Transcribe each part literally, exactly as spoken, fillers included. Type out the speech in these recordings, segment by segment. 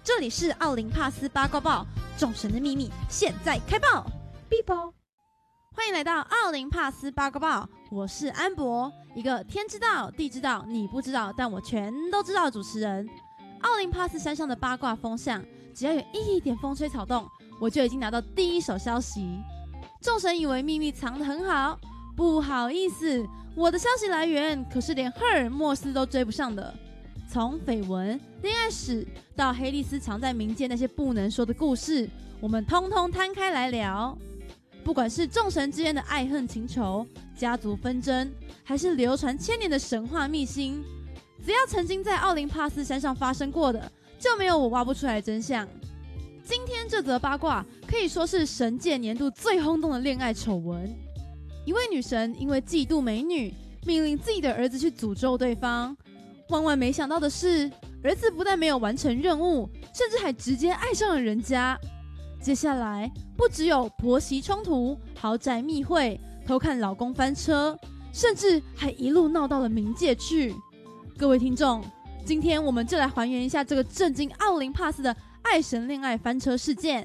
这里是奥林帕斯八卦报，众神的秘密现在开爆！哔啵，欢迎来到奥林帕斯八卦报，我是安博，一个天知道地知道你不知道，但我全都知道的主持人。奥林帕斯山上的八卦风向，只要有一点风吹草动，我就已经拿到第一手消息。众神以为秘密藏得很好，不好意思，我的消息来源可是连赫尔墨斯都追不上的。从绯闻、恋爱史到黑莉丝藏在民间那些不能说的故事，我们通通摊开来聊。不管是众神之间的爱恨情仇、家族纷争，还是流传千年的神话秘辛，只要曾经在奥林帕斯山上发生过的，就没有我挖不出来的真相。今天这则八卦可以说是神界年度最轰动的恋爱丑闻。一位女神因为嫉妒美女，命令自己的儿子去诅咒对方。万万没想到的是，儿子不但没有完成任务，甚至还直接爱上了人家。接下来不只有婆媳冲突、豪宅密会、偷看老公翻车，甚至还一路闹到了冥界去。各位听众，今天我们就来还原一下这个震惊奥林帕斯的爱神恋爱翻车事件。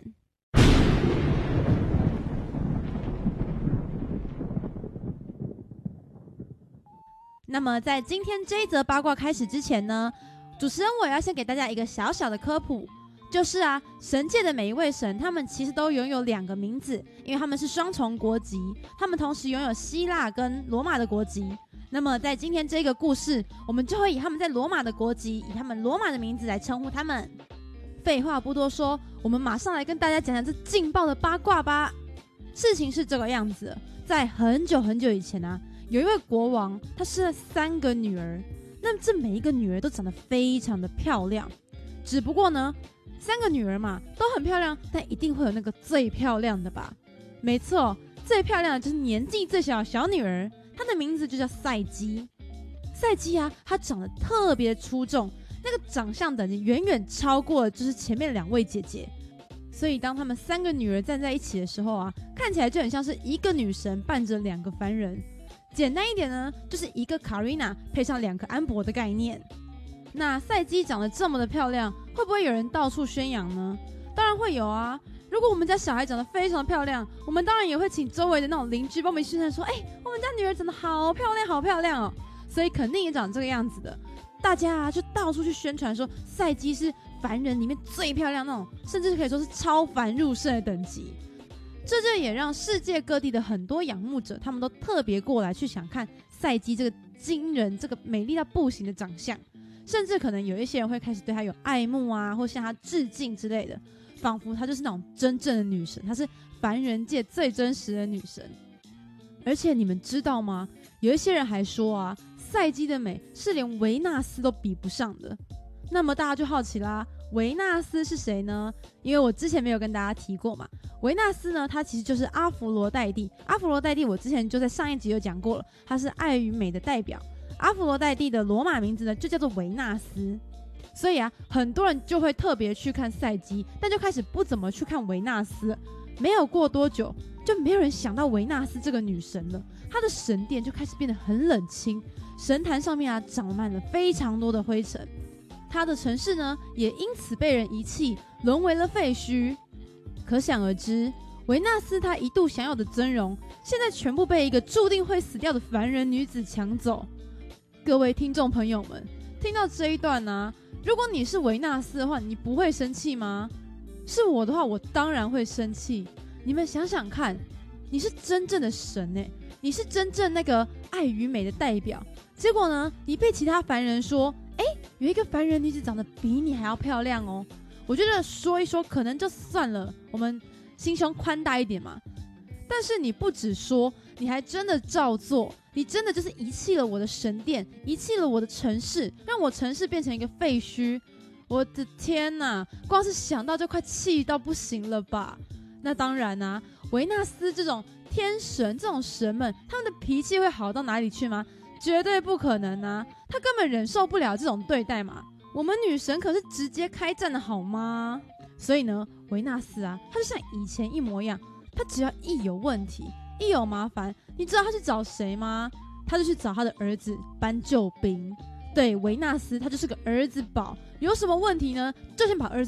那么在今天这一则八卦开始之前呢，主持人我要先给大家一个小小的科普，就是啊，神界的每一位神，他们其实都拥有两个名字，因为他们是双重国籍，他们同时拥有希腊跟罗马的国籍。那么在今天这个故事，我们就会以他们在罗马的国籍，以他们罗马的名字来称呼他们。废话不多说，我们马上来跟大家讲讲这劲爆的八卦吧。事情是这个样子的，在很久很久以前啊，有一位国王，他生了三个女儿，那这每一个女儿都长得非常的漂亮。只不过呢，三个女儿嘛都很漂亮，但一定会有那个最漂亮的吧？没错，最漂亮的就是年纪最小的小女儿，她的名字就叫赛姬。赛姬啊，她长得特别出众，那个长相等级远远超过了就是前面两位姐姐。所以当他们三个女儿站在一起的时候啊，看起来就很像是一个女神伴着两个凡人。简单一点呢，就是一个卡瑞娜配上两个安博的概念。那赛姬长得这么的漂亮，会不会有人到处宣扬呢？当然会有啊。如果我们家小孩长得非常的漂亮，我们当然也会请周围的那种邻居帮我们宣传说，哎、欸，我们家女儿长得好漂亮好漂亮哦。所以肯定也长这个样子的。大家啊就到处去宣传说赛姬是凡人里面最漂亮那种，甚至可以说是超凡入圣的等级。这就也让世界各地的很多仰慕者，他们都特别过来去想看赛姬这个惊人、这个美丽到不行的长相，甚至可能有一些人会开始对她有爱慕啊，或向她致敬之类的，仿佛她就是那种真正的女神，她是凡人界最真实的女神。而且你们知道吗？有一些人还说啊，赛姬的美是连维纳斯都比不上的。那么大家就好奇啦，维纳斯是谁呢？因为我之前没有跟大家提过嘛。维纳斯呢，他其实就是阿佛罗代蒂。阿佛罗代蒂我之前就在上一集有讲过了，他是爱与美的代表。阿佛罗代蒂的罗马名字呢，就叫做维纳斯。所以啊，很多人就会特别去看赛姬，但就开始不怎么去看维纳斯。没有过多久，就没有人想到维纳斯这个女神了。她的神殿就开始变得很冷清，神坛上面啊长满了非常多的灰尘。他的城市呢，也因此被人遗弃，沦为了废墟。可想而知，维纳斯他一度享有的尊荣，现在全部被一个注定会死掉的凡人女子抢走。各位听众朋友们，听到这一段啊，如果你是维纳斯的话，你不会生气吗？是我的话，我当然会生气。你们想想看，你是真正的神欸，你是真正那个爱与美的代表，结果呢，你被其他凡人说，哎，有一个凡人女子长得比你还要漂亮哦。我觉得说一说可能就算了，我们心胸宽大一点嘛。但是你不只说，你还真的照做，你真的就是遗弃了我的神殿，遗弃了我的城市，让我城市变成一个废墟。我的天哪，光是想到就快气到不行了吧。那当然啊，维纳斯这种天神，这种神们，他们的脾气会好到哪里去吗？绝对不可能啊，他根本忍受不了这种对待嘛。我们女神可是直接开战的好吗？所以呢，维纳斯啊，他就像以前一模一样，他只要一有问题，一有麻烦，你知道他去找谁吗？他就去找他的儿子搬救兵。对，维纳斯他就是个儿子宝，有什么问题呢，就先把儿子